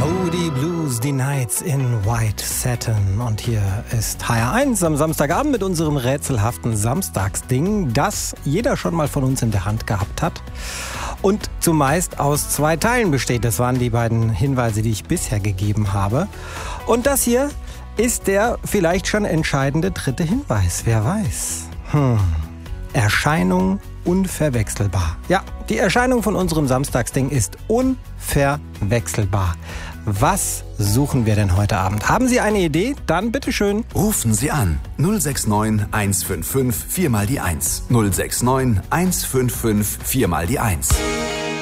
Die Blues, die Nights in White Satin. Und hier ist HR1 am Samstagabend mit unserem rätselhaften Samstagsding, das jeder schon mal von uns in der Hand gehabt hat und zumeist aus 2 Teilen besteht. Das waren die beiden Hinweise, die ich bisher gegeben habe. Und das hier ist der vielleicht schon entscheidende 3. Hinweis. Wer weiß? Erscheinung unverwechselbar. Ja, die Erscheinung von unserem Samstagsding ist unverwechselbar. Was suchen wir denn heute Abend? Haben Sie eine Idee? Dann bitteschön. Rufen Sie an 069 155 4 mal die 1. 069 155 4 mal die 1.